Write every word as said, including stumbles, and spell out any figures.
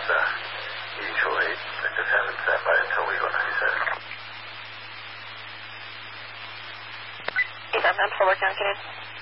uh, usually, but just haven't sat by until we go ninety-seven. eight nine nine, full work on Canadian.